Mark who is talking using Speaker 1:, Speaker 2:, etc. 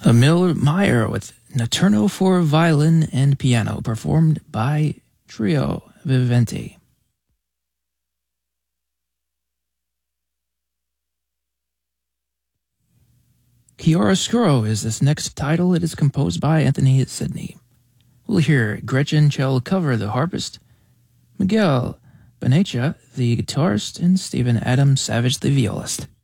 Speaker 1: Emil Meyer with Notturno for violin and piano, performed by Trio Viventi. Chiaroscuro is this next title. It is composed by Anthony Sidney. We'll hear Gretchen Chell cover the harpist, Miguel Benecha the guitarist, and Stephen Adams Savage the violist.